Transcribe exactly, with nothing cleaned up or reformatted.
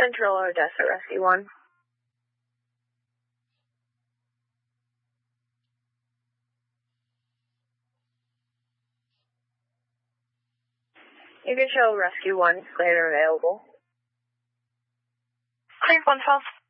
Central Odessa, Rescue one. You can show Rescue one, later available. Clear one twelve.